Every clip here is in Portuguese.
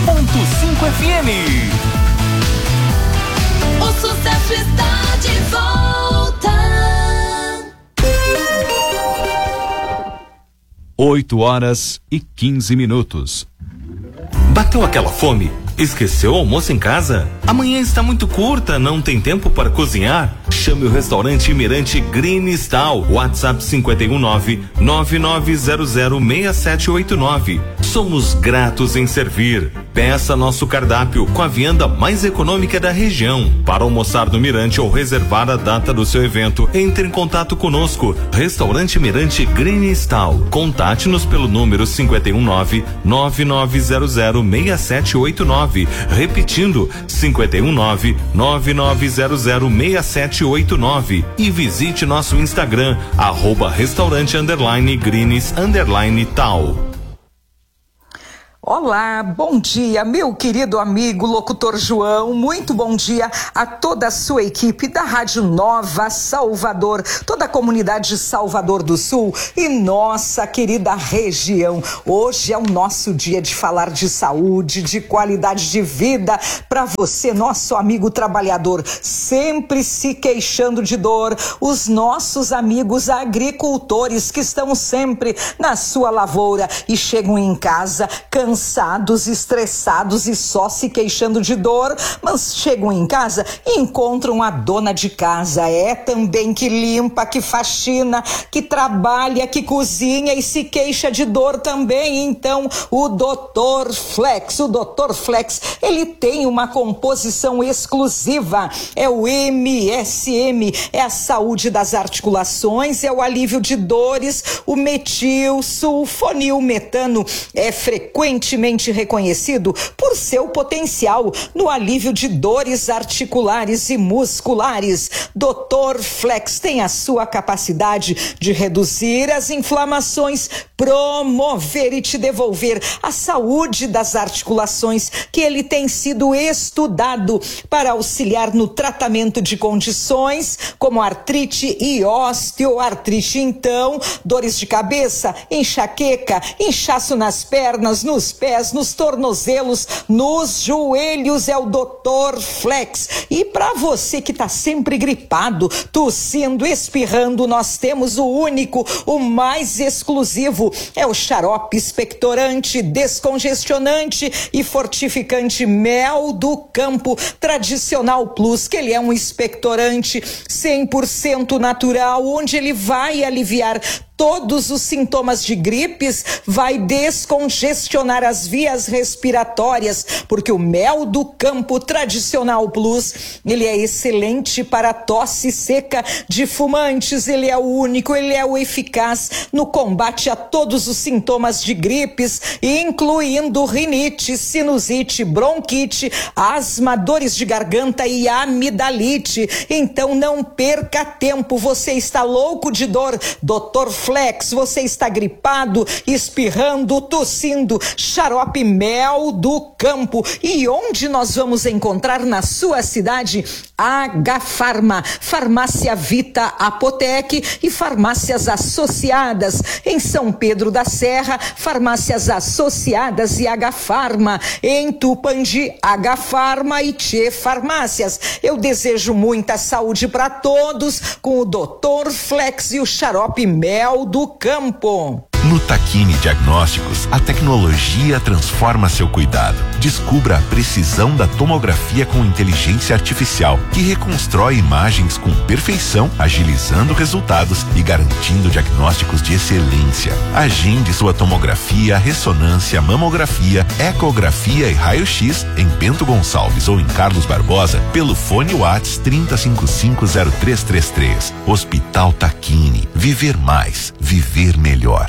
FM. O sucesso está de volta. 8h15. Bateu aquela fome? Esqueceu o almoço em casa? Amanhã está muito curta, não tem tempo para cozinhar? Chame o restaurante Mirante Green Stal. WhatsApp 51999006789. Somos gratos em servir. Peça nosso cardápio com a vianda mais econômica da região. Para almoçar no Mirante ou reservar a data do seu evento, entre em contato conosco. Restaurante Mirante Green Stal. Contate-nos pelo número 51999006789. Repetindo, 51999006789. E visite nosso Instagram, @restaurante_greens_tal. Olá, bom dia, meu querido amigo locutor João, muito bom dia a toda a sua equipe da Rádio Nova Salvador, toda a comunidade de Salvador do Sul e nossa querida região. Hoje é o nosso dia de falar de saúde, de qualidade de vida para você, nosso amigo trabalhador, sempre se queixando de dor, os nossos amigos agricultores que estão sempre na sua lavoura e chegam em casa cansados, estressados e só se queixando de dor, mas chegam em casa e encontram a dona de casa, também que limpa, que faxina, que trabalha, que cozinha e se queixa de dor também. Então, o Dr. Flex, ele tem uma composição exclusiva, é o MSM, é a saúde das articulações, é o alívio de dores, o metilsulfonilmetano é frequentemente reconhecido por seu potencial no alívio de dores articulares e musculares. Dr. Flex tem a sua capacidade de reduzir as inflamações, promover e te devolver a saúde das articulações, que ele tem sido estudado para auxiliar no tratamento de condições como artrite e osteoartrite. Então, dores de cabeça, enxaqueca, inchaço nas pernas, nos pés, nos tornozelos, nos joelhos, é o Dr. Flex. E para você que está sempre gripado, tossindo, espirrando, nós temos o único, o mais exclusivo, é o xarope expectorante, descongestionante e fortificante Mel do Campo Tradicional Plus, que ele é um expectorante 100% natural, onde ele vai aliviar todos os sintomas de gripes, vai descongestionar as vias respiratórias, porque o Mel do Campo Tradicional Plus, ele é excelente para tosse seca de fumantes, ele é o único, ele é o eficaz no combate a todos os sintomas de gripes, incluindo rinite, sinusite, bronquite, asma, dores de garganta e amidalite. Então não perca tempo, você está louco de dor, Dr. Flex, você está gripado, espirrando, tossindo, xarope Mel do Campo. E onde nós vamos encontrar na sua cidade? H-Farma, Farmácia Vita Apotec e farmácias associadas. Em São Pedro da Serra, farmácias associadas e H-Farma. Em Tupandi, H-Farma e Tchê Farmácias. Eu desejo muita saúde para todos com o Dr. Flex e o xarope Mel do Campo. No Tacchini Diagnósticos, a tecnologia transforma seu cuidado. Descubra a precisão da tomografia com inteligência artificial, que reconstrói imagens com perfeição, agilizando resultados e garantindo diagnósticos de excelência. Agende sua tomografia, ressonância, mamografia, ecografia e raio-x em Bento Gonçalves ou em Carlos Barbosa pelo fone WhatsApp 30550333. Hospital Tacchini. Viver mais, viver melhor.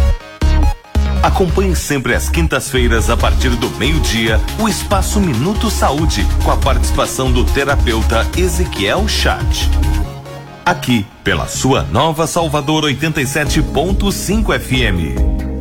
Acompanhe sempre às quintas-feiras, a partir do meio-dia, o Espaço Minuto Saúde, com a participação do terapeuta Ezequiel Chat. Aqui, pela sua Nova Salvador 87.5 FM.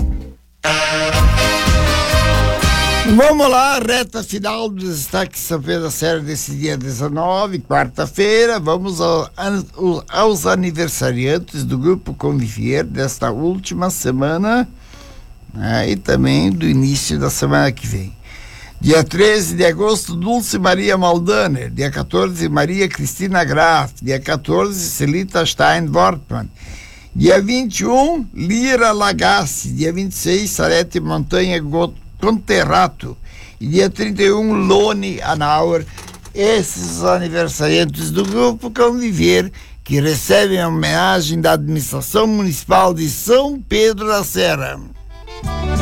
Vamos lá, reta final dos destaques São Pedro da Serra desse dia 19, quarta-feira. Vamos aos aniversariantes do Grupo Convivier desta última semana, e também do início da semana que vem. Dia 13 de agosto, Dulce Maria Maldaner. Dia 14, Maria Cristina Graf. Dia 14, Celita Stein-Wortmann. Dia 21, Lira Lagassi. Dia 26, Sarete Montanha Conterrato. E dia 31, Lone Anauer. Esses aniversariantes do grupo Conviver, que recebem a homenagem da administração municipal de São Pedro da Serra.